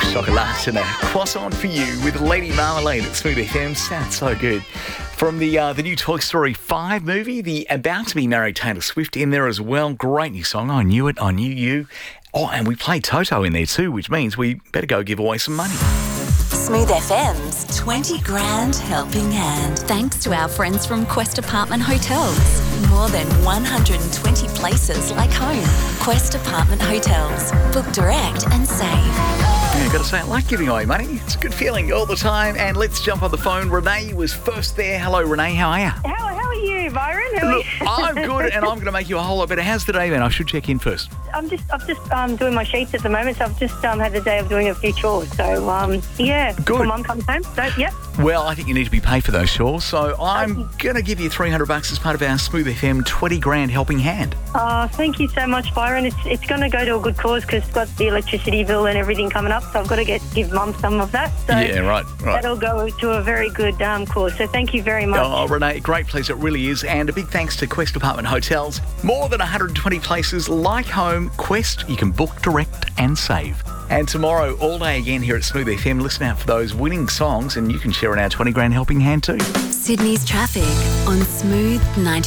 Chocolat and a croissant for you with Lady Marmalade at Smooth FM. Sounds so good. From the new Toy Story 5 movie, the about-to-be married Taylor Swift in there as well. Great new song. I Knew It, I Knew You. Oh, and we played Toto in there too, which means we better go give away some money. Smooth FM's 20 grand helping hand. Thanks to our friends from Quest Apartment Hotels. More than 120 places like home. Quest Apartment Hotels. Book direct and save. Yeah, got to say, I like giving away money. It's a good feeling all the time. And let's jump on the phone. Renee was first there. Hello, Renee. How are you? How are you, Byron? Look, I'm good, and I'm going to make you a whole lot better. How's the day then? I should check in first. I'm just doing my sheets at the moment, so I've just had the day of doing a few chores. So, yeah. Good. Before Mum comes home. So, yep. Well, I think you need to be paid for those chores, so I'm going to give you $300 as part of our Smooth FM 20 grand helping hand. Oh, thank you so much, Byron. It's going to go to a good cause because it's got the electricity bill and everything coming up, so I've got to give Mum some of that. So yeah, right. That'll go to a very good cause. So thank you very much. Oh, Renee, great place it really is. And a big thanks to Quest Apartment Hotels. More than 120 places like home. Quest, you can book direct and save. And tomorrow, all day again here at Smooth FM, listen out for those winning songs and you can share in our 20 grand helping hand too. Sydney's traffic on Smooth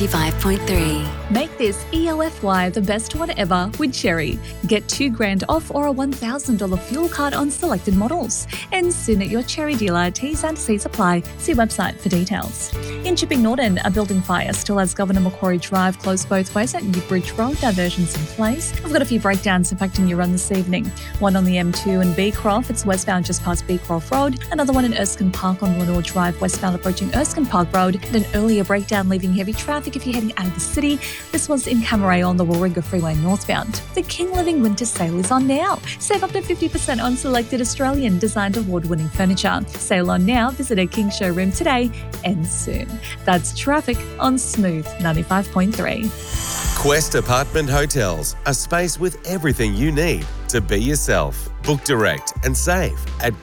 95.3. Make this ELFY the best one ever with Cherry. Get $2 grand off or a $1,000 fuel card on selected models. And soon at your Cherry dealer. T's and C's apply. See website for details. In Chipping Norton, a building fire still has Governor Macquarie Drive closed both ways at Newbridge Road. Diversions in place. I've got a few breakdowns impacting your run this evening. One on the M2 in Beecroft. It's westbound just past Beecroft Road. Another one in Erskine Park on Lenore Drive, westbound approaching Erskine Park Road. And an earlier breakdown leaving heavy traffic if you're heading out of the city. This was in Camaray on the Warringah Freeway northbound. The King Living Winter Sale is on now. Save up to 50% on selected Australian designed award-winning furniture. Sale on now. Visit a King showroom today and soon. That's traffic on Smooth 95.3. Quest Apartment Hotels, a space with everything you need to be yourself. Book direct and save at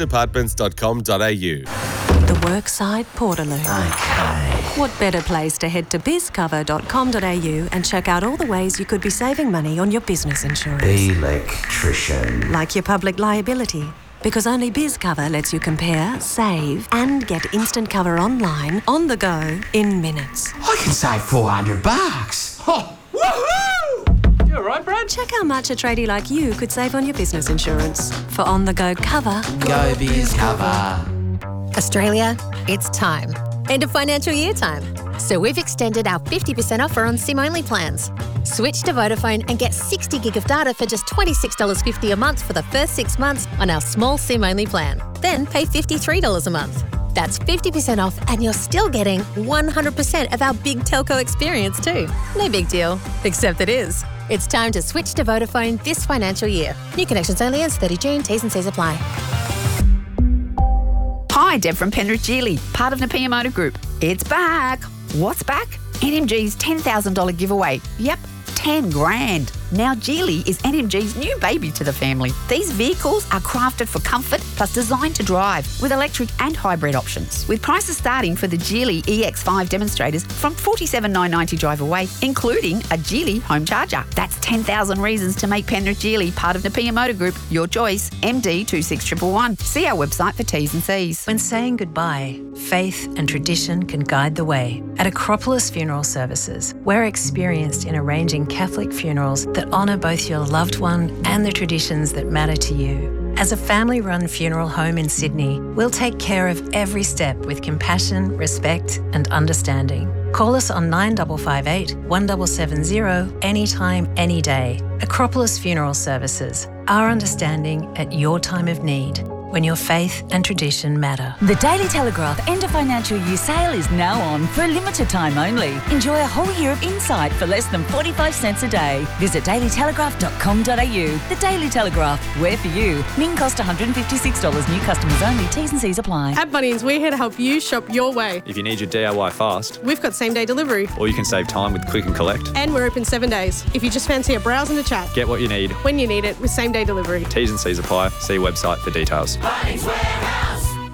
questapartments.com.au. The Workside Portaloo. Okay. What better place to head to bizcover.com.au and check out all the ways you could be saving money on your business insurance. Electrician. Like your public liability. Because only BizCover lets you compare, save, and get instant cover online, on the go, in minutes. I can save $400. Oh, woohoo! You all right, Brad? Check how much a tradie like you could save on your business insurance. For on-the-go cover, go BizCover. Australia, it's time. End of financial year time. So we've extended our 50% offer on SIM-only plans. Switch to Vodafone and get 60 gig of data for just $26.50 a month for the first 6 months on our small SIM-only plan. Then pay $53 a month. That's 50% off and you're still getting 100% of our big telco experience too. No big deal, except it is. It's time to switch to Vodafone this financial year. New connections only ends 30 June. T's and C's apply. Hi, Deb from Penrith Geely, part of Napier Motor Group. It's back. What's back? NMG's $10,000 giveaway. Yep, 10 grand. Now Geely is NMG's new baby to the family. These vehicles are crafted for comfort plus designed to drive with electric and hybrid options. With prices starting for the Geely EX5 demonstrators from $47,990 drive away, including a Geely home charger. That's 10,000 reasons to make Penrith Geely part of Napier Motor Group. Your choice, MD 26111. See our website for T's and C's. When saying goodbye, faith and tradition can guide the way. At Acropolis Funeral Services, we're experienced in arranging Catholic funerals that honour both your loved one and the traditions that matter to you. As a family-run funeral home in Sydney, we'll take care of every step with compassion, respect and understanding. Call us on 9558 1770 anytime, any day. Acropolis Funeral Services, our understanding at your time of need. When your faith and tradition matter. The Daily Telegraph end of financial year sale is now on for a limited time only. Enjoy a whole year of insight for less than 45 cents a day. Visit dailytelegraph.com.au. The Daily Telegraph, we're for you. Min cost $156. New customers only. T's and C's apply. At Bunnings, we're here to help you shop your way. If you need your DIY fast, we've got same-day delivery. Or you can save time with click and collect. And we're open 7 days. If you just fancy a browse and a chat, get what you need when you need it with same-day delivery. T's and C's apply. See website for details.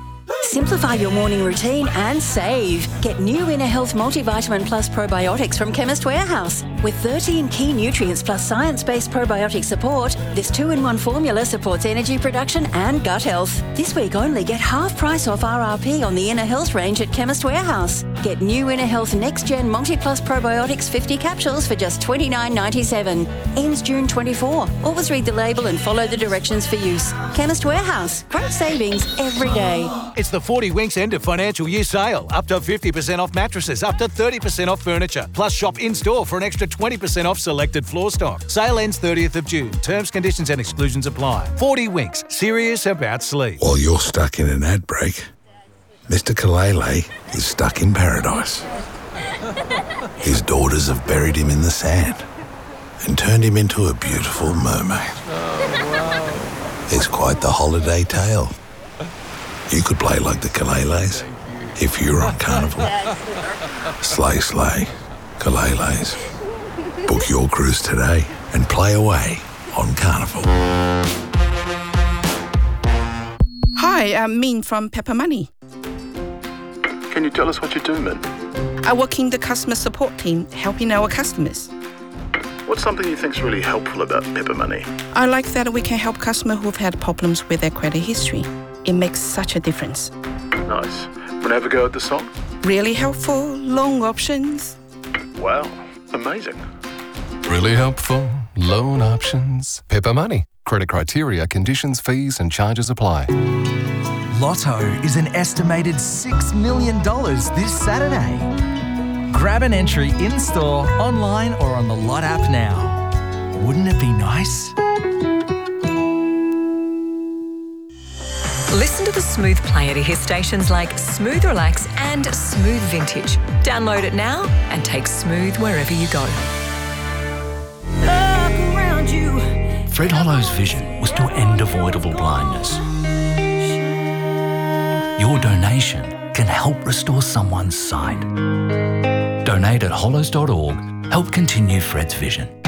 Simplify your morning routine and save. Get new Inner Health Multivitamin Plus probiotics from Chemist Warehouse. With 13 key nutrients plus science-based probiotic support, this 2-in-1 formula supports energy production and gut health. This week only, get half price off RRP on the Inner Health range at Chemist Warehouse. Get new Inner Health Next Gen Multi Plus Probiotics 50 capsules for just $29.97. Ends June 24. Always read the label and follow the directions for use. Chemist Warehouse. Great savings every day. It's the 40 Winks end of financial year sale. Up to 50% off mattresses, up to 30% off furniture. Plus shop in-store for an extra 20% off selected floor stock. Sale ends 30th of June. Terms, conditions and exclusions apply. 40 Winks. Serious about sleep. While you're stuck in an ad break, Mr. Kalele is stuck in paradise. His daughters have buried him in the sand and turned him into a beautiful mermaid. It's quite the holiday tale. You could play like the Kaleles if you were on Carnival. Slay, slay, Kaleles. Book your cruise today and play away on Carnival. Hi, I'm Min from Pepper Money. Can you tell us what you do, Min? I work in the customer support team, helping our customers. What's something you think's really helpful about Pepper Money? I like that we can help customers who've had problems with their credit history. It makes such a difference. Nice. Want to have a go at the song? Really helpful, loan options. Wow, amazing. Really helpful, loan options. Pepper Money. Credit criteria, conditions, fees and charges apply. Lotto is an estimated $6 million this Saturday. Grab an entry in-store, online or on the Lot app now. Wouldn't it be nice? Listen to the Smooth Player to hear stations like Smooth Relax and Smooth Vintage. Download it now and take Smooth wherever you go. Look around you. Fred Hollow's vision was to end avoidable blindness. Your donation can help restore someone's sight. Donate at hollows.org. Help continue Fred's vision.